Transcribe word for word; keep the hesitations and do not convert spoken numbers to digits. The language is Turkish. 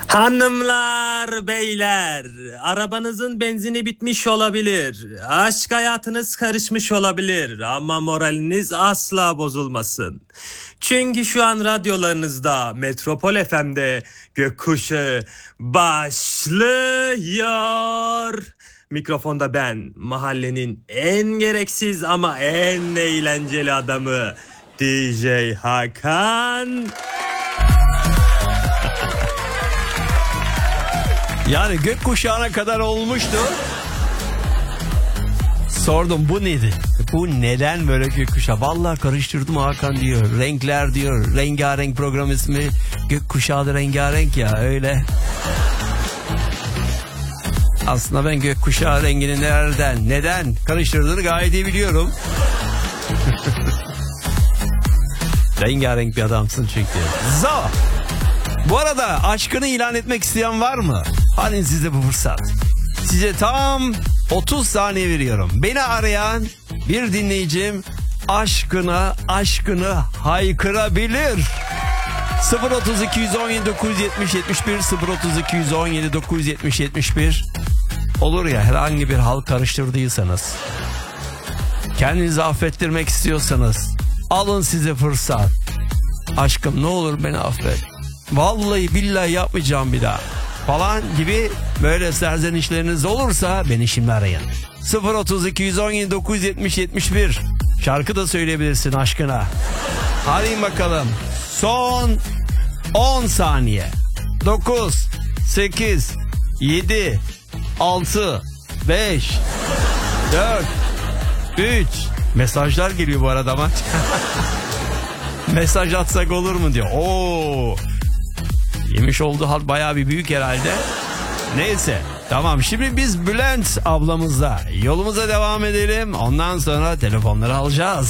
Hanımlar, beyler, arabanızın benzini bitmiş olabilir. Aşk hayatınız karışmış olabilir ama moraliniz asla bozulmasın. Çünkü şu an radyolarınızda Metropol F M'de Gökkuşağı başlıyor. Mikrofonda ben, mahallenin en gereksiz ama en eğlenceli adamı D J Hakan. Yani gökkuşağına kadar olmuştu. Sordum bu nedir? Bu neden böyle gökkuşağı? Vallahi karıştırdım Hakan diyor. Renkler diyor. Rengarenk program ismi. Gökkuşağı da rengarenk ya öyle. Aslında ben gökkuşağı rengini nereden, neden karıştırdığını gayet iyi biliyorum. Rengarenk bir adamsın çünkü. Zo! Bu arada aşkını ilan etmek isteyen var mı? Hani size bu fırsat. Size tam otuz saniye veriyorum. Beni arayan bir dinleyicim aşkına aşkını haykırabilir. sıfır otuz iki yüz on yedi dokuz yüz yetmiş yetmiş bir sıfır otuz iki yüz on yedi dokuz yüz yetmiş yetmiş bir. Olur ya, herhangi bir hal karıştırdıysanız, kendinizi affettirmek istiyorsanız alın size fırsat. Aşkım ne olur beni affet. Vallahi billahi yapmayacağım bir daha falan gibi böyle serzenişleriniz olursa beni şimdi arayın. sıfır otuz iki yüz on yedi dokuz yüz yetmiş yetmiş bir. Şarkı da söyleyebilirsin aşkına. Hadi bakalım. Son on saniye. dokuz, sekiz, yedi, altı, beş, dört, üç. Mesajlar geliyor bu arada ama. Mesaj atsak olur mu diyor. Oo. Yemiş olduğu hal bayağı bir büyük herhalde. Neyse. Tamam, şimdi biz Bülent ablamızla yolumuza devam edelim. Ondan sonra telefonları alacağız.